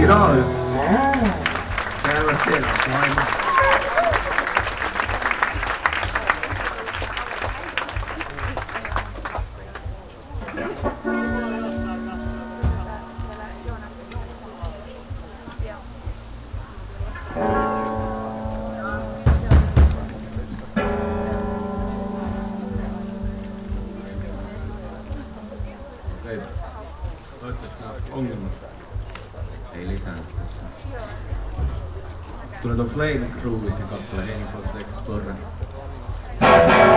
Okei. Toivottavasti nämä ongelmat ei lisäänny tässä. Tulee tuon Flame Groovesin kappale Aiming for the Explorer.